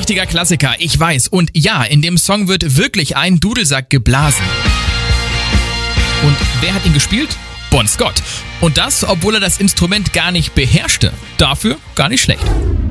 Richtiger Klassiker, ich weiß. Und ja, in dem Song wird wirklich ein Dudelsack geblasen. Und wer hat ihn gespielt? Bon Scott. Und das, obwohl er das Instrument gar nicht beherrschte. Dafür gar nicht schlecht.